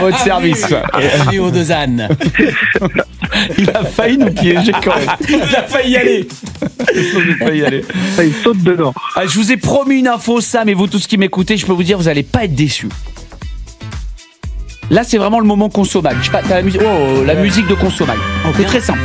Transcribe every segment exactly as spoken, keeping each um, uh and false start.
à votre service. Bienvenue aux deux ânes. Il a failli nous piéger quand même. Il a failli y aller. Il a failli y aller. Ça, il saute dedans. Ah, je vous ai promis une info, Sam, et vous tous qui m'écoutez, je peux vous dire, vous allez pas être déçus. Là, c'est vraiment le moment Consommag. Je sais pas, t'as la musique, oh, la musique de Consommag. C'est très simple.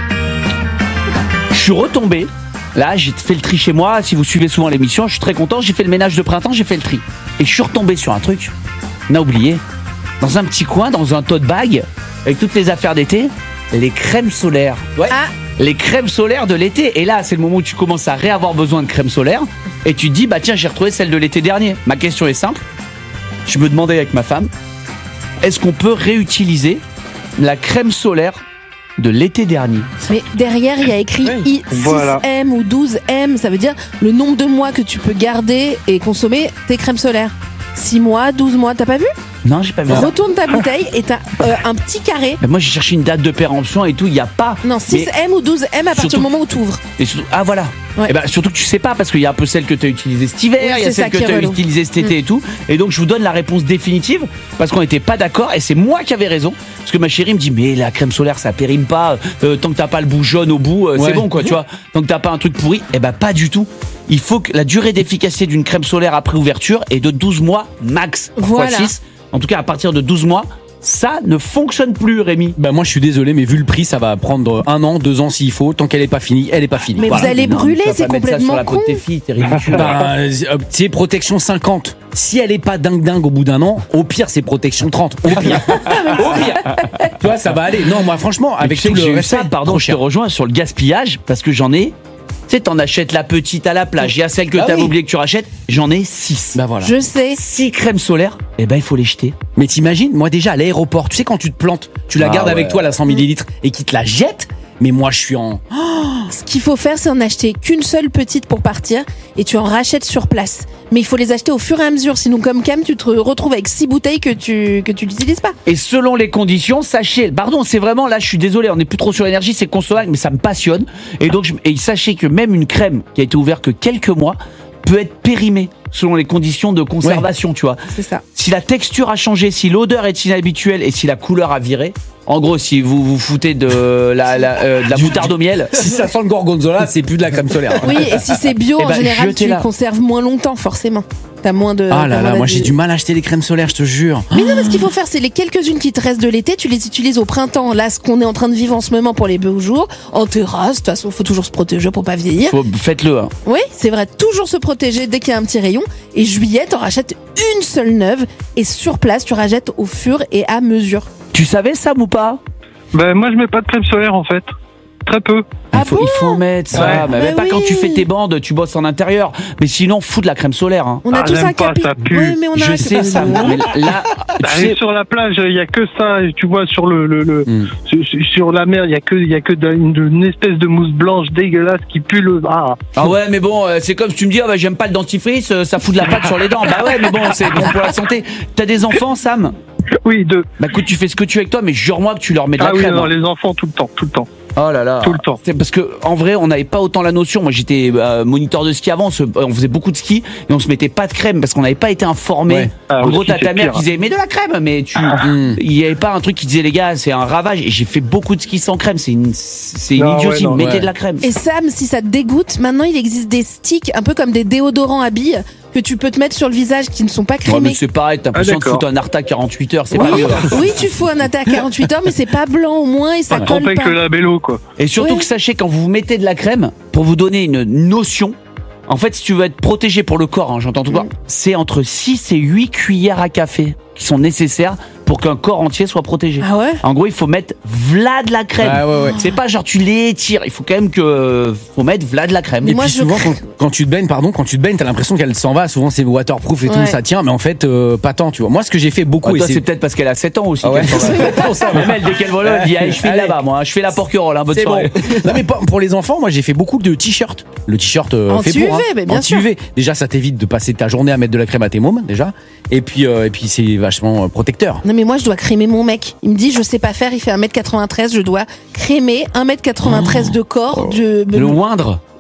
Je suis retombé. Là, j'ai fait le tri chez moi. Si vous suivez souvent l'émission, je suis très content. J'ai fait le ménage de printemps, j'ai fait le tri. Et je suis retombé sur un truc. On a oublié. Dans un petit coin, dans un tote bag, avec toutes les affaires d'été, les crèmes solaires. Ouais. Ah. Les crèmes solaires de l'été. Et là, c'est le moment où tu commences à réavoir besoin de crèmes solaires. Et tu te dis, bah tiens, j'ai retrouvé celle de l'été dernier. Ma question est simple. Je me demandais avec ma femme, est-ce qu'on peut réutiliser la crème solaire de l'été dernier? Mais derrière, il y a écrit I six M voilà. ou douze M. Ça veut dire le nombre de mois que tu peux garder et consommer tes crèmes solaires. six mois, douze mois, t'as pas vu? Non, j'ai pas vu. Retourne ta bouteille et t'as euh, un petit carré. Mais moi, j'ai cherché une date de péremption et tout, il n'y a pas. Non, six M mais... ou douze M à partir surtout... du moment où tu ouvres. Et surtout... Ah, voilà. Ouais. Et bah, surtout que tu sais pas, parce qu'il y a un peu celle que tu as utilisée cet hiver, il oui, y a celle que tu as utilisée cet été mmh. et tout. Et donc, je vous donne la réponse définitive, parce qu'on n'était pas d'accord, et c'est moi qui avais raison. Parce que ma chérie me dit, mais la crème solaire, ça périme pas. Euh, tant que t'as pas le bout jaune au bout, euh, ouais. c'est bon, quoi, mmh. tu vois. Tant que t'as pas un truc pourri, et bah, pas du tout. Il faut que la durée d'efficacité d'une crème solaire après ouverture est de douze mois max. Voilà. six. En tout cas, à partir de douze mois, ça ne fonctionne plus, Rémi. Bah moi, je suis désolé, mais vu le prix, ça va prendre un an, deux ans s'il faut. Tant qu'elle n'est pas finie, elle n'est pas finie. Mais voilà. vous allez non, brûler, c'est complètement ça sur la con. peau de tes filles, t'es ridicule. Bah, euh, tu sais, protection cinquante. Si elle n'est pas dingue dingue au bout d'un an, au pire, c'est protection trente. Au pire. Au pire. Tu vois, ça va aller. Non, moi, franchement, avec tout le respect, ça, pardon, je te rejoins sur le gaspillage parce que j'en ai. Tu sais, t'en achètes la petite à la plage. Il y a celle que ah t'avais oui. oublié que tu rachètes. J'en ai six. Bah voilà. Je sais. six crèmes solaires. Eh ben, il faut les jeter. Mais t'imagines, moi déjà à l'aéroport, tu sais quand tu te plantes, tu la ah gardes ouais. avec toi la cent millilitres et qu'ils te la jettent. Mais moi je suis en. Oh, ce qu'il faut faire, c'est en acheter qu'une seule petite pour partir et tu en rachètes sur place. Mais il faut les acheter au fur et à mesure. Sinon, comme Cam, tu te retrouves avec six bouteilles que tu que tu n'utilises pas. Et selon les conditions, sachez. Pardon, c'est vraiment là, je suis désolé, on n'est plus trop sur l'énergie, c'est Consommag, mais ça me passionne. Et donc, je, et sachez que même une crème qui a été ouverte que quelques mois peut être périmée selon les conditions de conservation, ouais. tu vois. C'est ça. Si la texture a changé, si l'odeur est inhabituelle et si la couleur a viré. En gros, si vous vous foutez de la, la, euh, de la moutarde au miel. Si ça sent le gorgonzola, c'est plus de la crème solaire. Oui, et si c'est bio, eh en ben, général, tu les conserves moins longtemps, forcément. T'as moins de. Ah là là, moi j'ai du mal à acheter les crèmes solaires, je te jure. Mais non, mais ce qu'il faut faire, c'est les quelques-unes qui te restent de l'été, tu les utilises au printemps. Là, ce qu'on est en train de vivre en ce moment pour les beaux jours, en terrasse. De toute façon, faut toujours se protéger pour pas vieillir. Faut, faites-le. Hein. Oui, c'est vrai, toujours se protéger dès qu'il y a un petit rayon. Et juillet, t'en rachètes une seule neuve et sur place, tu rachètes au fur et à mesure. Tu savais ça ou pas? Ben moi je mets pas de crème solaire en fait, très peu. Il ah faut, bon il faut mettre ça, ouais. mais, mais bah pas oui. quand tu fais tes bandes, tu bosses en intérieur. Mais sinon, fous de la crème solaire. Hein. On a ah, tous un capi. Oui, mais on a Je un sais capi. ça. Mais là, bah, tu sais... sur la plage, il y a que ça. Tu vois sur le, le, le mm. sur, sur la mer, il y a que il y a que une, une espèce de mousse blanche dégueulasse qui pue le. Ah, ah ouais, mais bon, c'est comme si tu me dis, ah bah, j'aime pas le dentifrice, ça fout de la pâte sur les dents. Bah ouais, mais bon, c'est bon pour la santé. T'as des enfants, Sam? Oui, deux. Bah écoute, tu fais ce que tu veux avec toi, mais jure-moi que tu leur mets de ah la oui, crème. Ah oui, les enfants tout le temps, tout le temps. Oh là là. Tout le temps. C'est parce que en vrai, on n'avait pas autant la notion. Moi, j'étais euh, moniteur de ski avant. On faisait beaucoup de ski et on se mettait pas de crème parce qu'on n'avait pas été informé. Ouais. Ah, en gros, t'as ta mère pire. qui disait mais de la crème, mais tu, ah. il y avait pas un truc qui disait les gars, c'est un ravage. Et j'ai fait beaucoup de ski sans crème. C'est une, c'est une non, idiotie. Ouais, non, mettez ouais. de la crème. Et Sam, si ça te dégoûte, maintenant il existe des sticks un peu comme des déodorants à billes que tu peux te mettre sur le visage qui ne sont pas crémés. Ouais, mais c'est pareil, t'as l'impression ah, de foutre un Arta quarante-huit heures, c'est oui, pas mieux. Oui, tu fous un Arta quarante-huit heures, mais c'est pas blanc au moins et ça pas colle pas. que la bélo, quoi. Et surtout ouais. que sachez, quand vous vous mettez de la crème, pour vous donner une notion, en fait, si tu veux être protégé pour le corps, hein, j'entends tout mmh. quoi, c'est entre six et huit cuillères à café qui sont nécessaires pour qu'un corps entier soit protégé. Ah ouais? En gros, il faut mettre v'là de la crème. Ah ouais, ouais. C'est pas genre tu l'étires, il faut quand même que faut mettre v'là de la crème. Mais Et moi, puis je souvent, cr... quand, quand tu te baignes, pardon, quand tu te baignes, t'as l'impression qu'elle s'en va. Souvent, c'est waterproof et ouais. tout, ça tient, mais en fait, euh, pas tant, tu vois. Moi, ce que j'ai fait beaucoup, Ah, toi, et c'est... c'est peut-être parce qu'elle a sept ans aussi. Ah ouais. C'est pour ça. Même elle, dès qu'elle voit là, elle dit allez, je file là-bas, moi, je fais la porquerolles, hein, bonne c'est soirée. Bon. Non, mais pour les enfants, moi, j'ai fait beaucoup de t-shirts. Le t-shirt euh, fait anti-U V, pour. Hein. mais bien anti-U V. sûr. Déjà, ça t'évite de passer ta journée à mettre de la crème à tes mômes, déjà. Et puis, euh, et puis, c'est vachement euh, protecteur. Non, mais moi, je dois crémer mon mec. Il me dit, je sais pas faire, il fait un mètre quatre-vingt-treize, je dois crémer un mètre quatre-vingt-treize oh. de corps. Oh. De... Le moindre.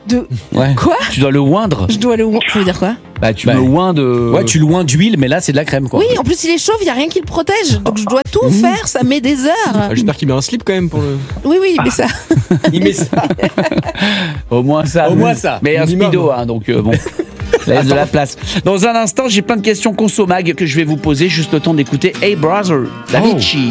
De Ouais. quoi? Tu dois le oindre. Je dois le. Ça veut dire quoi? Bah, tu Bah, me oins de. Ouais, tu loin d'huile, mais là, c'est de la crème, quoi. Oui, en plus il est chauve, il y a rien qui le protège, donc je dois tout faire, ça met des heures. Ah, J'espère qu'il met un slip quand même pour le. Oui, oui, mais ça. Il met ça. Au moins ça. Au moins ça. Mais un Minimum. speedo, hein, donc euh, bon. Laisse de la place. Dans un instant, j'ai plein de questions consomag que je vais vous poser, juste le temps d'écouter Hey Brother, Avicii.